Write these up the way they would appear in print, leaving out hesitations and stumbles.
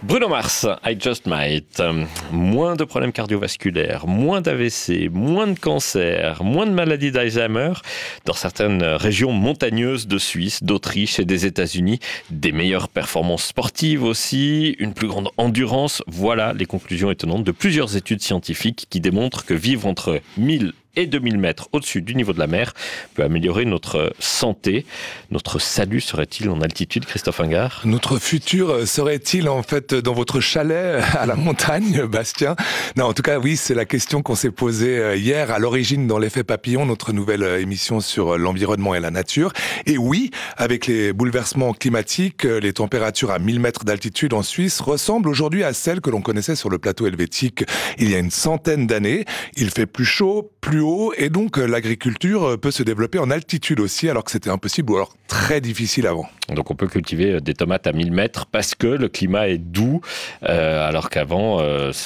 Bruno Mars, I Just Might. Moins de problèmes cardiovasculaires, moins d'AVC, moins de cancers, moins de maladies d'Alzheimer dans certaines régions montagneuses de Suisse, d'Autriche et des États-Unis. Des meilleures performances sportives aussi, une plus grande endurance. Voilà les conclusions étonnantes de plusieurs études scientifiques qui démontrent que vivre entre 1000 et 2000 mètres au-dessus du niveau de la mer peut améliorer notre santé. Notre salut serait-il en altitude, Christophe Ingard ? Notre futur serait-il en fait dans votre chalet à la montagne, Bastien ? Non, en tout cas, oui, c'est la question qu'on s'est posée hier à l'origine dans l'effet papillon, notre nouvelle émission sur l'environnement et la nature. Et oui, avec les bouleversements climatiques, les températures à 1000 mètres d'altitude en Suisse ressemblent aujourd'hui à celles que l'on connaissait sur le plateau helvétique il y a une centaine d'années. Il fait plus chaud, plus haut, et donc l'agriculture peut se développer en altitude aussi, alors que c'était impossible ou alors très difficile avant. Donc on peut cultiver des tomates à 1000 mètres parce que le climat est doux, alors qu'avant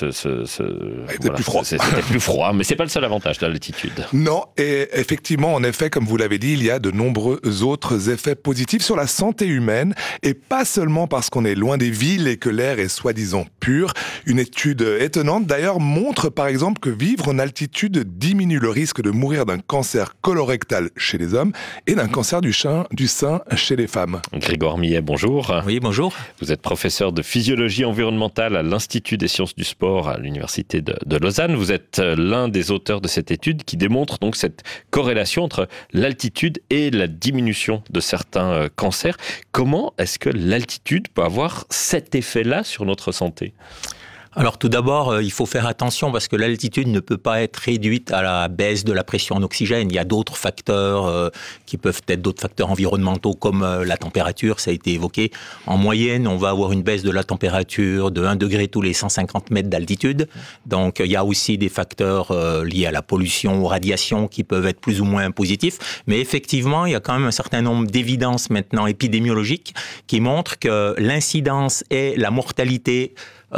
c'était plus froid. C'était plus froid, mais c'est pas le seul avantage de l'altitude. Non, et effectivement, en effet, comme vous l'avez dit, il y a de nombreux autres effets positifs sur la santé humaine, et pas seulement parce qu'on est loin des villes et que l'air est soi-disant pur. Une étude étonnante d'ailleurs montre par exemple que vivre en altitude diminue le risque de mourir d'un cancer colorectal chez les hommes et d'un cancer du sein chez les femmes. Grégoire Millet, bonjour. Oui, bonjour. Vous êtes professeur de physiologie environnementale à l'Institut des sciences du sport à l'Université de Lausanne. Vous êtes l'un des auteurs de cette étude qui démontre donc cette corrélation entre l'altitude et la diminution de certains cancers. Comment est-ce que l'altitude peut avoir cet effet-là sur notre santé ? Alors tout d'abord, il faut faire attention parce que l'altitude ne peut pas être réduite à la baisse de la pression en oxygène. Il y a d'autres facteurs qui peuvent être d'autres facteurs environnementaux comme la température, ça a été évoqué. En moyenne, on va avoir une baisse de la température de 1 degré tous les 150 mètres d'altitude. Donc il y a aussi des facteurs liés à la pollution, aux radiations qui peuvent être plus ou moins positifs. Mais effectivement, il y a quand même un certain nombre d'évidences maintenant épidémiologiques qui montrent que l'incidence et la mortalité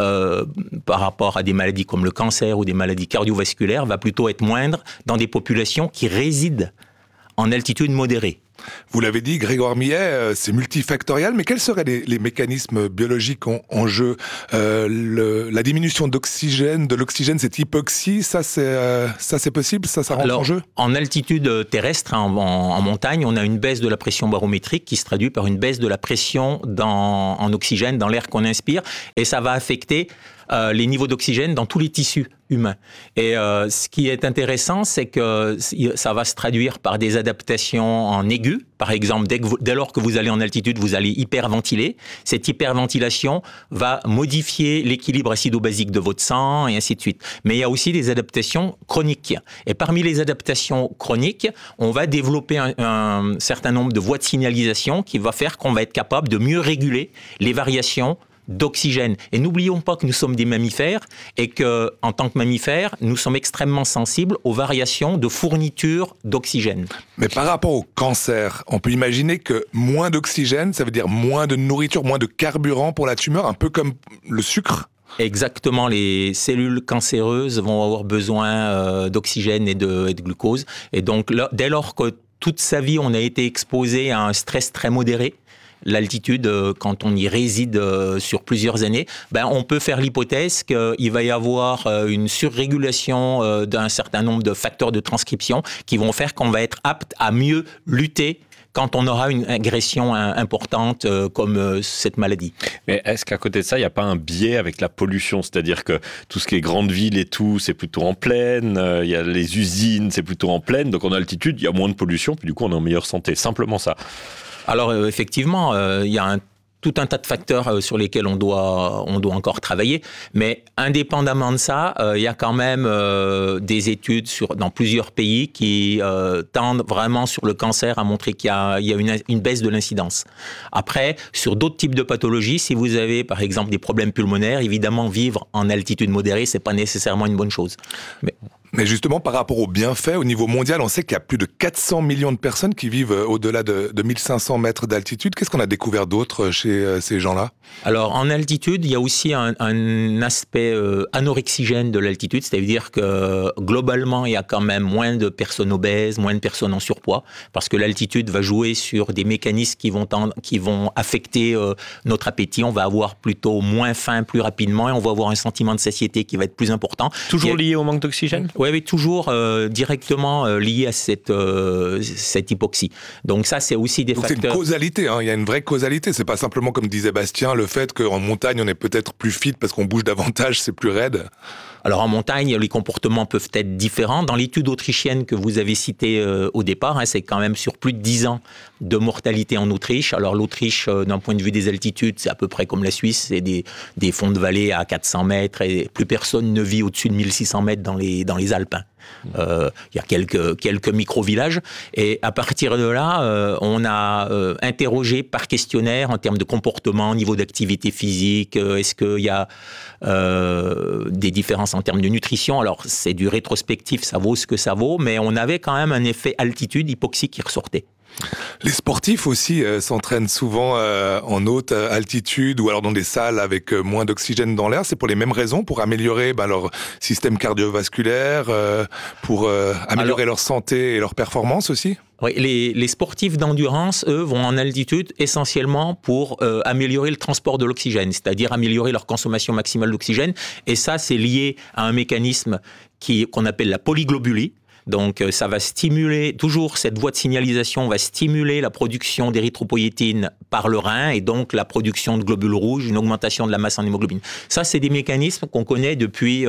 par rapport à des maladies comme le cancer ou des maladies cardiovasculaires va plutôt être moindre dans des populations qui résident en altitude modérée. Vous l'avez dit, Grégoire Millet, c'est multifactoriel, mais quels seraient les mécanismes biologiques en jeu ? La diminution de l'oxygène, cette hypoxie, ça c'est possible, ça rentre en jeu ? En altitude terrestre, en montagne, on a une baisse de la pression barométrique qui se traduit par une baisse de la pression en oxygène dans l'air qu'on inspire, et ça va affecter les niveaux d'oxygène dans tous les tissus humains. Et ce qui est intéressant, c'est que ça va se traduire par des adaptations en aigu. Par exemple, dès lors que vous allez en altitude, vous allez hyperventiler. Cette hyperventilation va modifier l'équilibre acido-basique de votre sang et ainsi de suite. Mais il y a aussi des adaptations chroniques. Et parmi les adaptations chroniques, on va développer un certain nombre de voies de signalisation qui va faire qu'on va être capable de mieux réguler les variations d'oxygène. Et n'oublions pas que nous sommes des mammifères et que, en tant que mammifères, nous sommes extrêmement sensibles aux variations de fourniture d'oxygène. Mais par rapport au cancer, on peut imaginer que moins d'oxygène, ça veut dire moins de nourriture, moins de carburant pour la tumeur, un peu comme le sucre ? Exactement, les cellules cancéreuses vont avoir besoin d'oxygène et de glucose. Et donc, dès lors que toute sa vie, on a été exposé à un stress très modéré, l'altitude, quand on y réside sur plusieurs années, on peut faire l'hypothèse qu'il va y avoir une surrégulation d'un certain nombre de facteurs de transcription qui vont faire qu'on va être apte à mieux lutter quand on aura une agression importante comme cette maladie. Mais est-ce qu'à côté de ça, il n'y a pas un biais avec la pollution ? C'est-à-dire que tout ce qui est grande ville et tout, c'est plutôt en plaine, il y a les usines, c'est plutôt en plaine, donc en altitude, il y a moins de pollution, puis du coup, on est en meilleure santé. Simplement ça. Alors, effectivement, il y a tout un tas de facteurs sur lesquels on doit encore travailler. Mais indépendamment de ça, il y a quand même des études dans plusieurs pays qui tendent vraiment sur le cancer à montrer qu'il y a une baisse de l'incidence. Après, sur d'autres types de pathologies, si vous avez par exemple des problèmes pulmonaires, évidemment vivre en altitude modérée, c'est pas nécessairement une bonne chose. Mais justement, par rapport aux bienfaits, au niveau mondial, on sait qu'il y a plus de 400 millions de personnes qui vivent au-delà de 1500 mètres d'altitude. Qu'est-ce qu'on a découvert d'autre chez ces gens-là ? Alors, en altitude, il y a aussi un aspect anorexigène de l'altitude, c'est-à-dire que globalement, il y a quand même moins de personnes obèses, moins de personnes en surpoids, parce que l'altitude va jouer sur des mécanismes qui vont affecter notre appétit. On va avoir plutôt moins faim plus rapidement et on va avoir un sentiment de satiété qui va être plus important. Toujours lié au manque d'oxygène ? Oui, toujours directement lié à cette hypoxie. Donc ça, c'est aussi des facteurs... C'est une causalité, hein. Il y a une vraie causalité. C'est pas simplement, comme disait Bastien, le fait qu'en montagne, on est peut-être plus fit parce qu'on bouge davantage, c'est plus raide. Alors en montagne, les comportements peuvent être différents. Dans l'étude autrichienne que vous avez citée au départ, c'est quand même sur plus de 10 ans de mortalité en Autriche. Alors l'Autriche, d'un point de vue des altitudes, c'est à peu près comme la Suisse, c'est des fonds de vallée à 400 mètres et plus personne ne vit au-dessus de 1600 mètres dans les Alpes. Il y a quelques micro-villages et à partir de là, on a interrogé par questionnaire en termes de comportement, niveau d'activité physique, est-ce qu'il y a des différences en termes de nutrition. Alors c'est du rétrospectif, ça vaut ce que ça vaut, mais on avait quand même un effet altitude, hypoxie qui ressortait. Les sportifs aussi s'entraînent souvent en haute altitude ou alors dans des salles avec moins d'oxygène dans l'air. C'est pour les mêmes raisons, pour améliorer leur système cardiovasculaire, pour améliorer leur santé et leur performance aussi. Oui, les sportifs d'endurance, eux, vont en altitude essentiellement pour améliorer le transport de l'oxygène, c'est-à-dire améliorer leur consommation maximale d'oxygène. Et ça, c'est lié à un mécanisme qu'on appelle la polyglobulie. Donc ça va stimuler, toujours cette voie de signalisation va stimuler la production d'érythropoïétine par le rein et donc la production de globules rouges, une augmentation de la masse en hémoglobine. Ça, c'est des mécanismes qu'on connaît depuis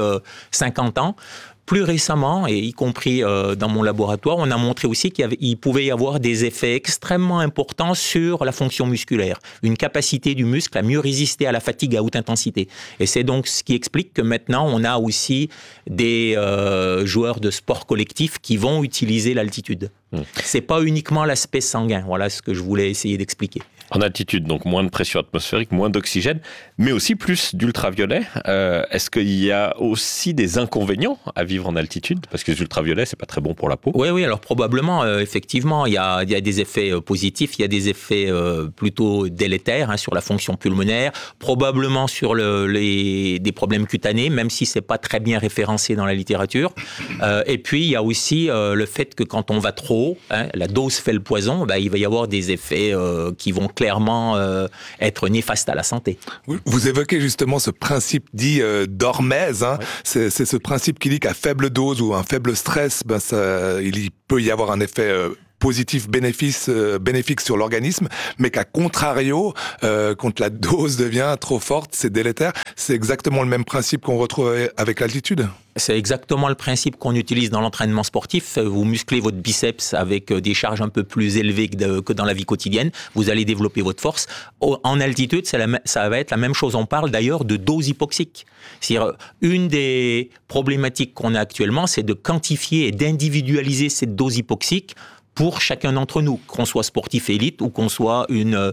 50 ans. Plus récemment, et y compris dans mon laboratoire, on a montré aussi qu'il pouvait y avoir des effets extrêmement importants sur la fonction musculaire, une capacité du muscle à mieux résister à la fatigue à haute intensité. Et c'est donc ce qui explique que maintenant, on a aussi des joueurs de sport collectif qui vont utiliser l'altitude. C'est pas uniquement l'aspect sanguin, voilà ce que je voulais essayer d'expliquer. En altitude, donc moins de pression atmosphérique, moins d'oxygène, mais aussi plus d'ultraviolets. Est-ce qu'il y a aussi des inconvénients à vivre en altitude ? Parce que les ultraviolets, c'est pas très bon pour la peau. Oui, alors probablement, effectivement, il y a des effets positifs, il y a des effets plutôt délétères sur la fonction pulmonaire, probablement sur des problèmes cutanés, même si c'est pas très bien référencé dans la littérature. Et puis, il y a aussi le fait que quand on va trop haut, la dose fait le poison, il va y avoir des effets qui vont clairement être néfastes à la santé. Vous évoquez justement ce principe dit d'Hormèse. Oui. C'est ce principe qui dit qu'à faible dose ou un faible stress, il peut y avoir un effet positif bénéfique sur l'organisme, mais qu'à contrario, quand la dose devient trop forte, c'est délétère. C'est exactement le même principe qu'on retrouve avec l'altitude. C'est exactement le principe qu'on utilise dans l'entraînement sportif. Vous musclez votre biceps avec des charges un peu plus élevées que dans la vie quotidienne. Vous allez développer votre force. En altitude, ça va être la même chose. On parle d'ailleurs de dose hypoxique. C'est-à-dire, une des problématiques qu'on a actuellement, c'est de quantifier et d'individualiser cette dose hypoxique pour chacun d'entre nous, qu'on soit sportif élite ou qu'on soit une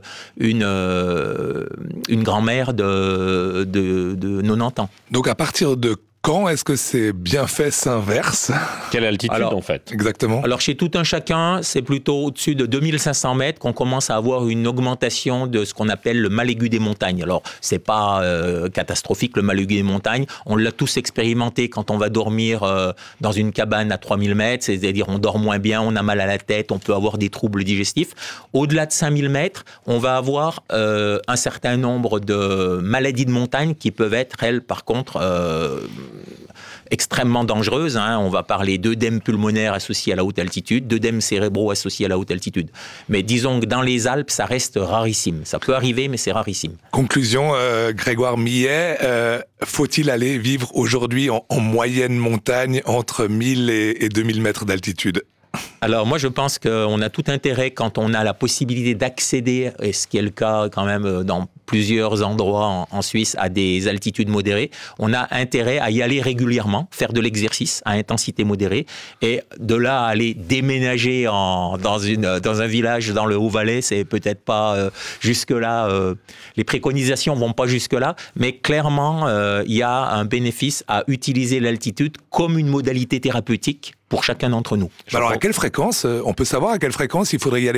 grand-mère de 90 ans. Donc à partir de quand est-ce que ces bienfaits s'inversent ? Quelle altitude en fait ? Exactement. Alors chez tout un chacun, c'est plutôt au-dessus de 2500 mètres qu'on commence à avoir une augmentation de ce qu'on appelle le mal aigu des montagnes. Alors c'est pas catastrophique le mal aigu des montagnes, on l'a tous expérimenté quand on va dormir dans une cabane à 3000 mètres, c'est-à-dire on dort moins bien, on a mal à la tête, on peut avoir des troubles digestifs. Au-delà de 5000 mètres, on va avoir un certain nombre de maladies de montagne qui peuvent être, elles, par contre... extrêmement dangereuses. On va parler d'œdème pulmonaire associé à la haute altitude, d'œdème cérébraux associés à la haute altitude. Mais disons que dans les Alpes, ça reste rarissime. Ça peut arriver, mais c'est rarissime. Conclusion, Grégoire Millet, faut-il aller vivre aujourd'hui en moyenne montagne entre 1000 et 2000 mètres d'altitude ? Alors moi je pense qu'on a tout intérêt quand on a la possibilité d'accéder, et ce qui est le cas quand même dans plusieurs endroits en Suisse, à des altitudes modérées, on a intérêt à y aller régulièrement, faire de l'exercice à intensité modérée, et de là à aller déménager dans un village dans le Haut-Valais, c'est peut-être pas jusque-là, les préconisations vont pas jusque-là, mais clairement il y a un bénéfice à utiliser l'altitude comme une modalité thérapeutique pour chacun d'entre nous. Alors à quelle fréquence, on peut savoir à quelle fréquence il faudrait y aller régulièrement ?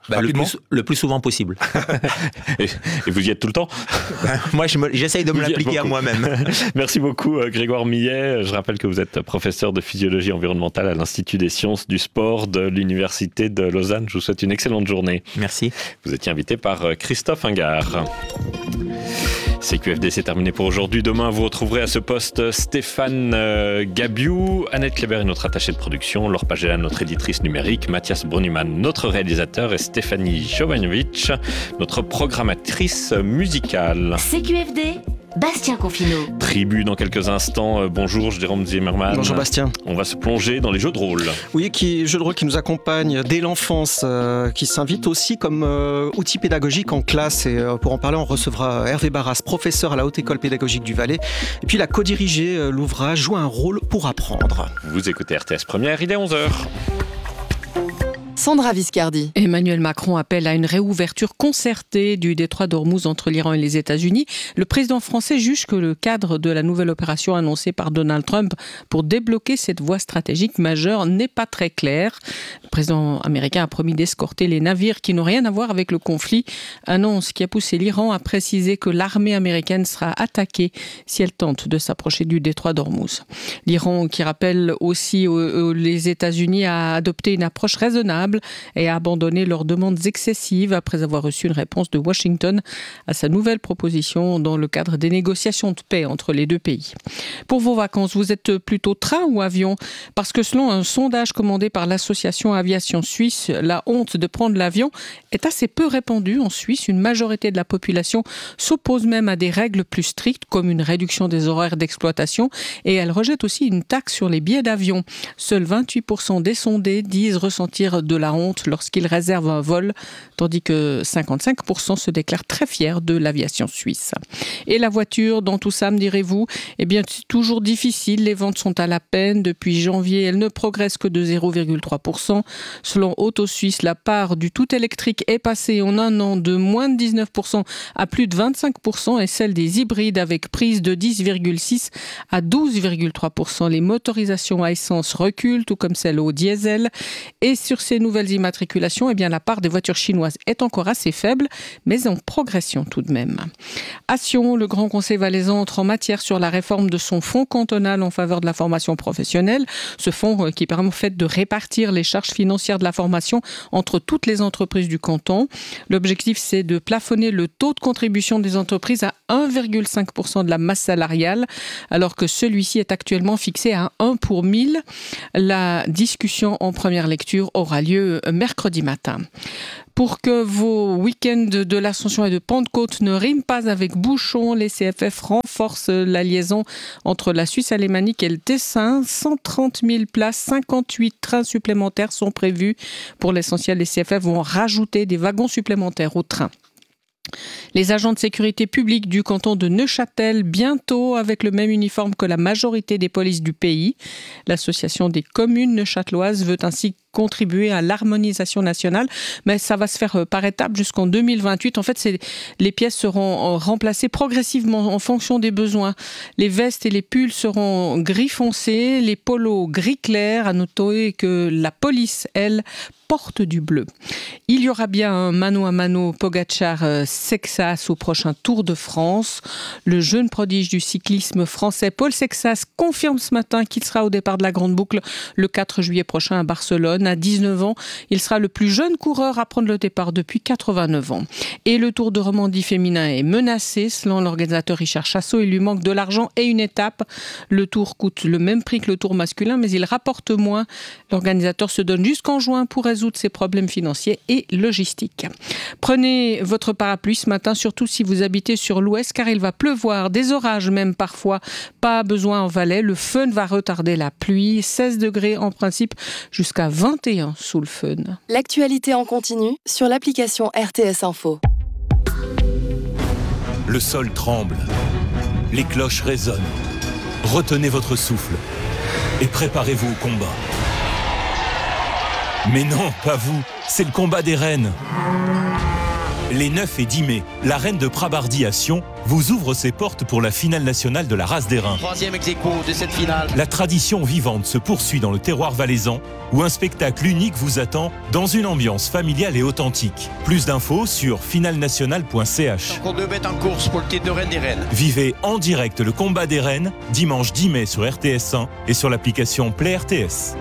Le plus souvent possible. Et vous y êtes tout le temps? Moi, j'essaye de me l'appliquer à moi-même. Merci beaucoup, Grégoire Millet. Je rappelle que vous êtes professeur de physiologie environnementale à l'Institut des sciences du sport de l'Université de Lausanne. Je vous souhaite une excellente journée. Merci. Vous étiez invité par Christophe Ingard. CQFD, c'est terminé pour aujourd'hui. Demain, vous retrouverez à ce poste Stéphane Gabiou, Annette Kleber est notre attachée de production, Laure Pagela, notre éditrice numérique, Mathias Bruniman, notre réalisateur, et Stéphanie Jovanovic, notre programmatrice musicale. CQFD, Bastien Confineau. Tribu dans quelques instants. Bonjour, Jérôme Zimmermann. Bonjour Bastien. On va se plonger dans les jeux de rôle. Oui, jeux de rôle qui nous accompagnent dès l'enfance, qui s'invite aussi comme outil pédagogique en classe. Et pour en parler, on recevra Hervé Barras, professeur à la Haute École Pédagogique du Valais. Et puis il a co-dirigé l'ouvrage Jouer un rôle pour apprendre. Vous écoutez RTS Première, il est 11h. Sandra Viscardi. Emmanuel Macron appelle à une réouverture concertée du détroit d'Ormuz entre l'Iran et les États-Unis. Le président français juge que le cadre de la nouvelle opération annoncée par Donald Trump pour débloquer cette voie stratégique majeure n'est pas très clair. Le président américain a promis d'escorter les navires qui n'ont rien à voir avec le conflit. Annonce qui a poussé l'Iran à préciser que l'armée américaine sera attaquée si elle tente de s'approcher du détroit d'Ormuz. L'Iran, qui rappelle aussi les États-Unis, a adopté une approche raisonnable et a abandonné leurs demandes excessives après avoir reçu une réponse de Washington à sa nouvelle proposition dans le cadre des négociations de paix entre les deux pays. Pour vos vacances, vous êtes plutôt train ou avion? Parce que selon un sondage commandé par l'association Aviation Suisse, la honte de prendre l'avion est assez peu répandue en Suisse. Une majorité de la population s'oppose même à des règles plus strictes comme une réduction des horaires d'exploitation et elle rejette aussi une taxe sur les billets d'avion. Seuls 28% des sondés disent ressentir de la honte lorsqu'ils réservent un vol, tandis que 55% se déclarent très fiers de l'aviation suisse. Et la voiture, dans tout ça, me direz-vous? Eh bien, c'est toujours difficile. Les ventes sont à la peine. Depuis janvier, elles ne progressent que de 0,3%. Selon Auto Suisse, la part du tout électrique est passée en un an de moins de 19% à plus de 25% et celle des hybrides avec prise de 10,6% à 12,3%. Les motorisations à essence reculent, tout comme celles au diesel. Et sur ces nouvelles immatriculations, eh bien, la part des voitures chinoises est encore assez faible, mais en progression tout de même. À Sion, le Grand Conseil valaisan entre en matière sur la réforme de son fonds cantonal en faveur de la formation professionnelle. Ce fonds qui permet en fait de répartir les charges financières de la formation entre toutes les entreprises du canton. L'objectif, c'est de plafonner le taux de contribution des entreprises à 1,5% de la masse salariale, alors que celui-ci est actuellement fixé à 1 pour 1000. La discussion en première lecture aura lieu mercredi matin. Pour que vos week-ends de l'Ascension et de Pentecôte ne riment pas avec bouchons, les CFF renforcent la liaison entre la Suisse alémanique et le Tessin. 130 000 places, 58 trains supplémentaires sont prévus. Pour l'essentiel, les CFF vont rajouter des wagons supplémentaires au train. Les agents de sécurité publique du canton de Neuchâtel, bientôt avec le même uniforme que la majorité des polices du pays. L'association des communes neuchâteloises veut ainsi contribuer à l'harmonisation nationale, mais ça va se faire par étapes jusqu'en 2028. En fait, les pièces seront remplacées progressivement en fonction des besoins. Les vestes et les pulls seront gris foncé, les polos gris clair. À noter que la police, elle, porte du bleu. Il y aura bien un mano à mano Pogacar-Sexas au prochain Tour de France. Le jeune prodige du cyclisme français Paul Sexas confirme ce matin qu'il sera au départ de la Grande Boucle le 4 juillet prochain à Barcelone. À 19 ans, il sera le plus jeune coureur à prendre le départ depuis 89 ans. Et le Tour de Romandie féminin est menacé. Selon l'organisateur Richard Chassot, il lui manque de l'argent et une étape. Le Tour coûte le même prix que le Tour masculin, mais il rapporte moins. L'organisateur se donne jusqu'en juin pour résoudre ses problèmes financiers et logistiques. Prenez votre parapluie ce matin, surtout si vous habitez sur l'ouest, car il va pleuvoir, des orages même parfois. Pas besoin en Valais, le fun va retarder la pluie. 16 degrés en principe, jusqu'à 21 sous le fun. L'actualité en continu sur l'application RTS Info. Le sol tremble, les cloches résonnent. Retenez votre souffle et préparez-vous au combat. Mais non, pas vous, c'est le combat des reines. Les 9 et 10 mai, l'arène de Prabardy à Sion vous ouvre ses portes pour la finale nationale de la race d'airain. 3e ex-aequo de cette finale. La tradition vivante se poursuit dans le terroir valaisan, où un spectacle unique vous attend dans une ambiance familiale et authentique. Plus d'infos sur finalnationale.ch. Encore 2 bêtes en course pour le titre de reine des reines. Vivez en direct le combat des reines, dimanche 10 mai sur RTS1 et sur l'application Play RTS.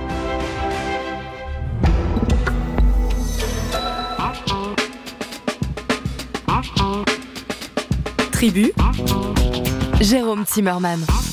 Tribu, Jérôme Zimmermann.